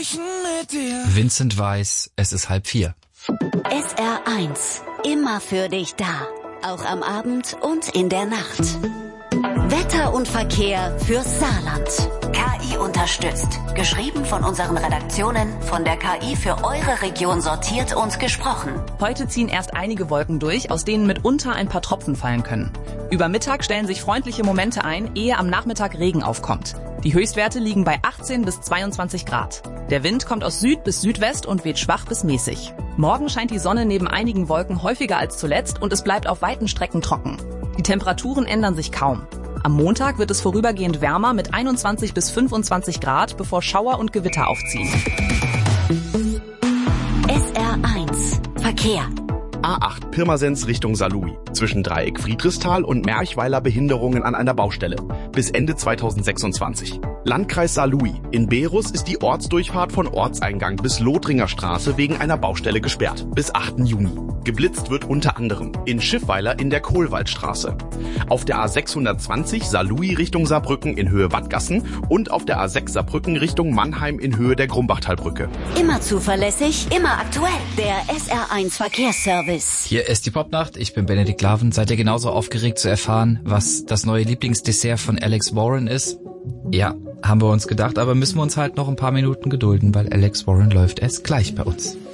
sprechen mit dir. Vincent Weiss, es ist 3:30. SR1, immer für dich da. Auch am Abend und in der Nacht. Wetter und Verkehr fürs Saarland. KI unterstützt. Geschrieben von unseren Redaktionen, von der KI für eure Region sortiert und gesprochen. Heute ziehen erst einige Wolken durch, aus denen mitunter ein paar Tropfen fallen können. Über Mittag stellen sich freundliche Momente ein, ehe am Nachmittag Regen aufkommt. Die Höchstwerte liegen bei 18 bis 22 Grad. Der Wind kommt aus Süd bis Südwest und weht schwach bis mäßig. Morgen scheint die Sonne neben einigen Wolken häufiger als zuletzt und es bleibt auf weiten Strecken trocken. Die Temperaturen ändern sich kaum. Am Montag wird es vorübergehend wärmer mit 21 bis 25 Grad, bevor Schauer und Gewitter aufziehen. SR1 Verkehr. A8 Pirmasens Richtung Saarlouis. Zwischen Dreieck Friedrichsthal und Merchweiler Behinderungen an einer Baustelle. Bis Ende 2026. Landkreis Saarlouis. In Berus ist die Ortsdurchfahrt von Ortseingang bis Lothringer Straße wegen einer Baustelle gesperrt. Bis 8. Juni. Geblitzt wird unter anderem in Schiffweiler in der Kohlwaldstraße. Auf der A620 Saarlouis Richtung Saarbrücken in Höhe Wattgassen und auf der A6 Saarbrücken Richtung Mannheim in Höhe der Grumbachtalbrücke. Immer zuverlässig, immer aktuell. Der SR1 Verkehrsservice. Hier ist die Popnacht, ich bin Benedikt Laven. Seid ihr genauso aufgeregt zu erfahren, was das neue Lieblingsdessert von Alex Warren ist? Ja, haben wir uns gedacht, aber müssen wir uns halt noch ein paar Minuten gedulden, weil Alex Warren läuft erst gleich bei uns.